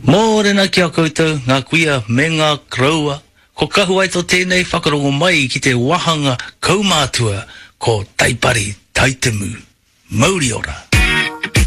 Mōrena kia koutou, ngā kuia me ngā kraua, ko kahu ai tō tēnei whakarongo mai ki te wahanga kaumātua ko Taipari Taitemu. Mauri ora.